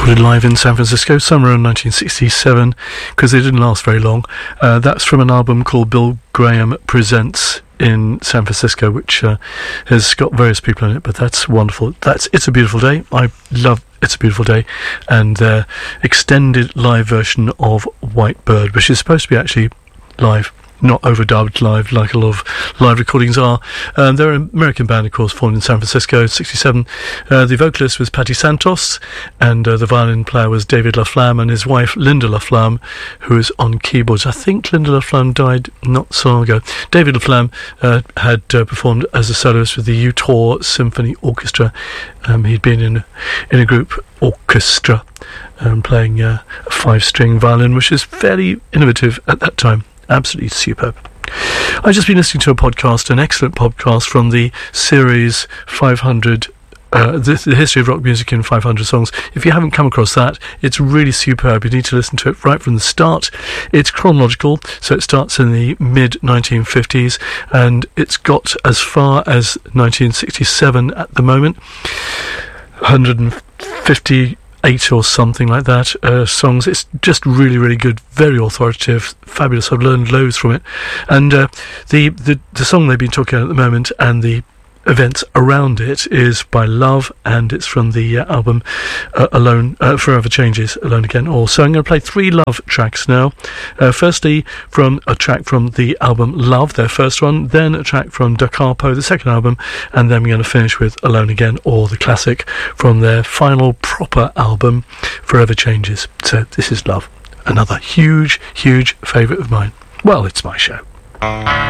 recorded live in San Francisco somewhere in 1967, because they didn't last very long. That's from an album called Bill Graham Presents in San Francisco, which has got various people in it, but that's wonderful. That's It's a Beautiful Day. I love It's a Beautiful Day, and their extended live version of White Bird, which is supposed to be actually live, not overdubbed live like a lot of live recordings are. They're an American band, of course, formed in San Francisco in 1967. The vocalist was Patty Santos, and the violin player was David LaFlamme, and his wife Linda LaFlamme, who is on keyboards. I think Linda LaFlamme died not so long ago. David LaFlamme had performed as a soloist with the Utah Symphony Orchestra. He'd been in a group orchestra playing a 5-string violin, which is fairly innovative at that time. Absolutely superb. I've just been listening to a podcast, an excellent podcast from the series 500, the history of rock music in 500 songs. If you haven't come across that, it's really superb. You need to listen to it right from the start. It's chronological, so it starts in the mid-1950s, and it's got as far as 1967 at the moment. 158 or something like that songs. It's just really, really good, very authoritative, fabulous. I've learned loads from it, and the song they've been talking about at the moment and the events around it is by Love, and it's from the album Alone, Forever Changes, Alone Again. So I'm going to play 3 Love tracks now. Firstly, from a track from the album Love, their first one, then a track from Da Capo, the second album, and then we're going to finish with Alone Again, or the classic from their final proper album, Forever Changes. So this is Love, another huge, huge favourite of mine. Well, it's my show.